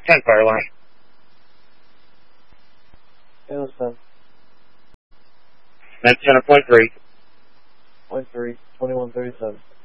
10 Fireline. Analyst 10. That's 10.3. 0.3, 2137.